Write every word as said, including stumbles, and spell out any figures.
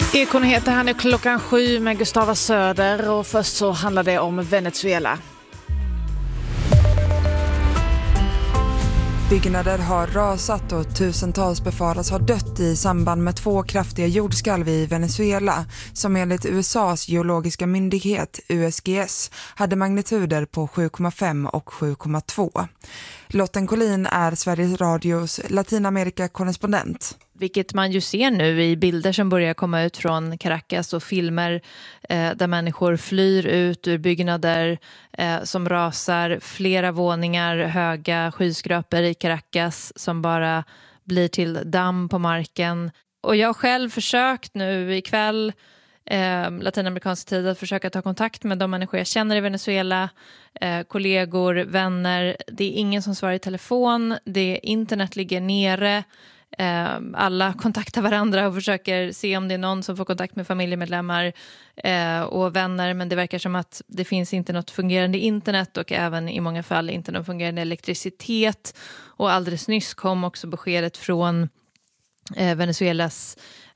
Ekonyheter här nu klockan sju med Gustava Söder och först så handlar det om Venezuela. Byggnader har rasat och tusentals befaras ha dött i samband med två kraftiga jordskalv i Venezuela som enligt U S A:s geologiska myndighet U S G S hade magnituder på sju komma fem och sju komma två. Lotten Collin är Sveriges Radios Latinamerika-korrespondent. Vilket man ju ser nu i bilder som börjar komma ut från Caracas och filmer eh, där människor flyr ut ur byggnader eh, som rasar, flera våningar höga skyskrapor i Caracas som bara blir till damm på marken. Och jag har själv försökt nu ikväll, eh, latinamerikansk tid, att försöka ta kontakt med de människor jag känner i Venezuela, eh, kollegor, vänner. Det är ingen som svarar i telefon, det internet ligger nere. Alla kontaktar varandra och försöker se om det är någon som får kontakt med familjemedlemmar eh, och vänner, men det verkar som att det finns inte något fungerande internet och även i många fall inte någon fungerande elektricitet. Och alldeles nyss kom också beskedet från eh, Venezuelas